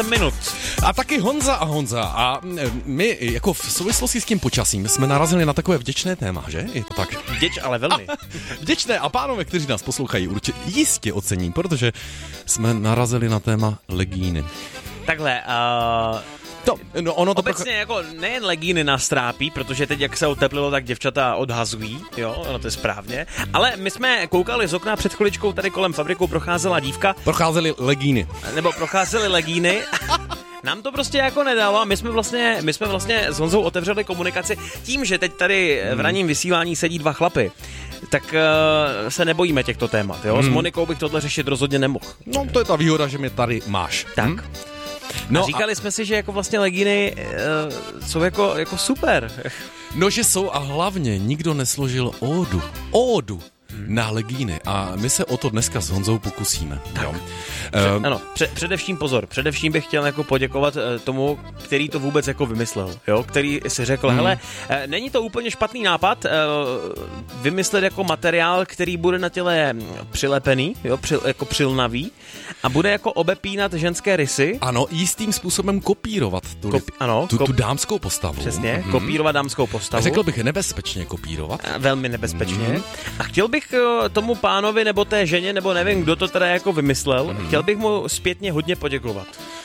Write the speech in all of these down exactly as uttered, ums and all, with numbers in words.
minut. A taky Honza a Honza. A my jako v souvislosti s tím počasím jsme narazili na takové vděčné téma, že? Je to tak? Vděč, ale velmi. A, vděčné a pánové, kteří nás poslouchají, určitě jistě ocení, protože jsme narazili na téma legíny. Takhle, uh... To, no ono to obecně pro... jako nejen legíny nás trápí, protože teď, jak se oteplilo, tak děvčata odhazují, jo, ono to je správně. Ale my jsme koukali z okna před chviličkou, tady kolem fabrikou procházela dívka. Procházely legíny. Nebo procházely legíny. Nám to prostě jako nedalo a my jsme vlastně, my jsme vlastně s Honzou otevřeli komunikaci tím, že teď tady v ranním vysílání sedí dva chlapy. Tak uh, se nebojíme těchto témat, jo. Hmm. S Monikou bych tohle řešit rozhodně nemohl. No, to je ta výhoda, že mě tady máš. Tak. Hm? No a říkali a... jsme si, že jako vlastně legíny uh, jsou jako, jako super. No, že jsou a hlavně nikdo nesložil ódu. Ódu. Na legíny a my se o to dneska s Honzou pokusíme. Jo. Před, um, ano, před, především pozor, především bych chtěl jako poděkovat uh, tomu, který to vůbec jako vymyslel, jo, který si řekl, hmm. hele, uh, není to úplně špatný nápad uh, vymyslet jako materiál, který bude na těle přilepený, jo, při, jako přilnavý a bude jako obepínat ženské rysy. Ano, jistým způsobem kopírovat tu, Kopi- ano, tu, kop- tu dámskou postavu. Přesně, hmm. kopírovat dámskou postavu. Řekl bych nebezpečně kopírovat. Uh, velmi nebezpečně. Hmm. A chtěl bych tomu pánovi nebo té ženě, nebo nevím, kdo to teda jako vymyslel, mm. chtěl bych mu zpětně hodně poděkovat.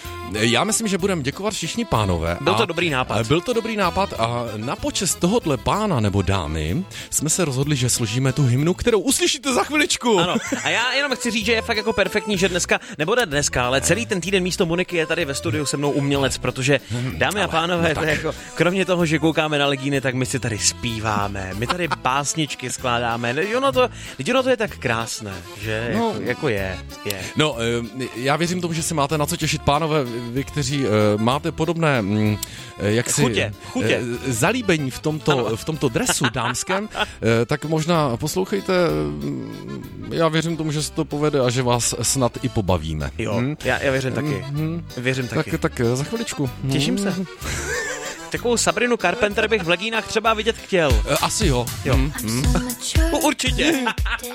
Já myslím, že budeme děkovat všichni pánové. Byl to dobrý nápad. Byl to dobrý nápad a na počest tohohle pána nebo dámy jsme se rozhodli, že složíme tu hymnu, kterou uslyšíte za chviličku. Ano. A já jenom chci říct, že je fakt jako perfektní, že dneska, nebo ne dneska, ale celý ten týden místo Moniky je tady ve studiu se mnou umělec, protože dámy a pánové, no jako, kromě toho, že koukáme na legíny, tak my si tady zpíváme, my tady básničky skládáme. Ono to, ono to je tak krásné, že no, jako, jako je, je. No, já věřím tomu, že se máte na co těšit, pánové. Vy, kteří uh, máte podobné uh, jaksi chutě, chutě. Uh, zalíbení v tomto, v tomto dresu dámském, uh, tak možná poslouchejte, uh, já věřím tomu, že se to povede a že vás snad i pobavíme. Jo, hmm? já, já věřím taky. Hmm. Věřím taky. Tak, tak za chviličku. Těším hmm. se. Takovou Sabrinu Carpenter bych v legínách třeba vidět chtěl. Uh, asi jo. jo. Hmm. Určitě.